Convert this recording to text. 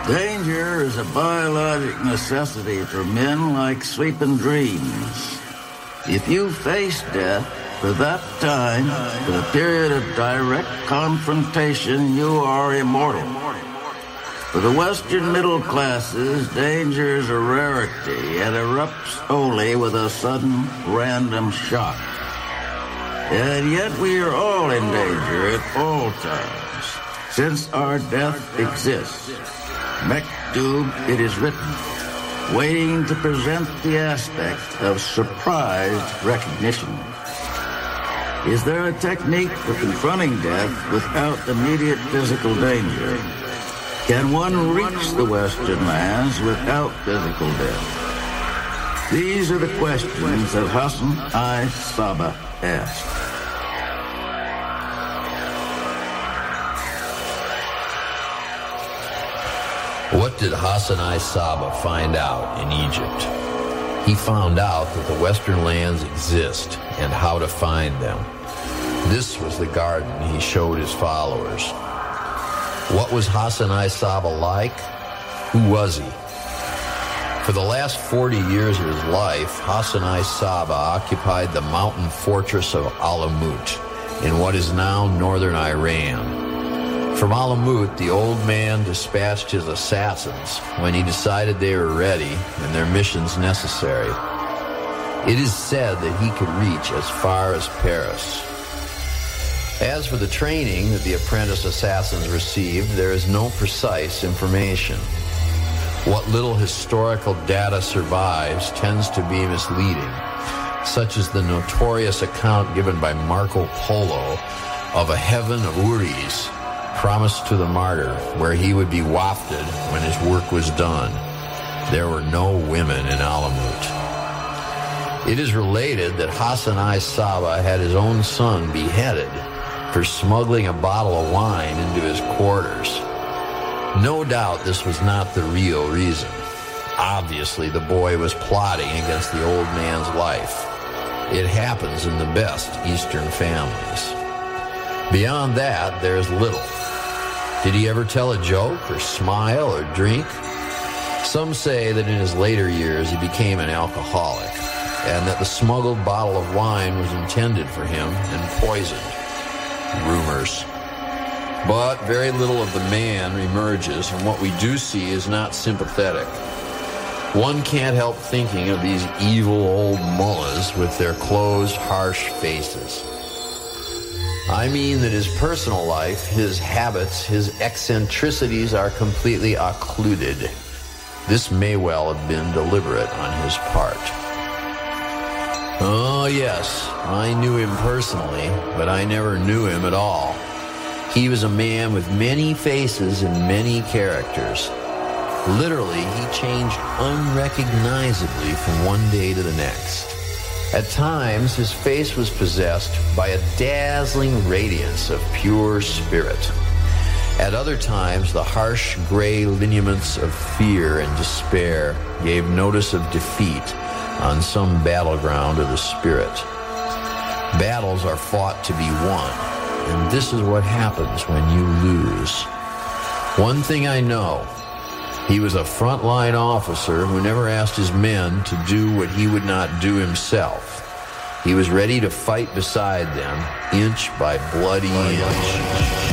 Danger is a biologic necessity for men like sleeping dreams. If you face death for that time, for the period of direct confrontation, you are immortal. For the Western middle classes, danger is a rarity and erupts only with a sudden, random shock. And yet we are all in danger at all times, since our death exists. Mektub, it is written, waiting to present the aspect of surprised recognition. Is there a technique for confronting death without immediate physical danger? Can one reach the Western lands without physical death? These are the questions that Hassan I. Sabbah asked. What did Hassan I. Sabbah find out in Egypt? He found out that the Western lands exist and how to find them. This was the garden he showed his followers. What was Hassan I. Sabbah like? Who was he? For the last 40 years of his life, Hassan I. Sabbah occupied the mountain fortress of Alamut in what is now northern Iran. From Alamut, the old man dispatched his assassins when he decided they were ready and their missions necessary. It is said that he could reach as far as Paris. As for the training that the apprentice assassins received, there is no precise information. What little historical data survives tends to be misleading, such as the notorious account given by Marco Polo of a heaven of Uri's promised to the martyr where he would be wafted when his work was done. There were no women in Alamut. It is related that Hassan I. Sabbah had his own son beheaded for smuggling a bottle of wine into his quarters. No doubt this was not the real reason. Obviously, the boy was plotting against the old man's life. It happens in the best Eastern families. Beyond that, there is little. Did he ever tell a joke or smile or drink? Some say that in his later years he became an alcoholic and that the smuggled bottle of wine was intended for him and poisoned. Rumors. But very little of the man emerges, and what we do see is not sympathetic. One can't help thinking of these evil old mullahs with their closed, harsh faces. I mean that his personal life, his habits, his eccentricities are completely occluded. This may well have been deliberate on his part. Oh yes, I knew him personally, but I never knew him at all. He was a man with many faces and many characters. Literally, he changed unrecognizably from one day to the next. At times, his face was possessed by a dazzling radiance of pure spirit. At other times, the harsh gray lineaments of fear and despair gave notice of defeat on some battleground of the spirit. Battles are fought to be won, and this is what happens when you lose. One thing I know, he was a frontline officer who never asked his men to do what he would not do himself. He was ready to fight beside them, inch by bloody inch.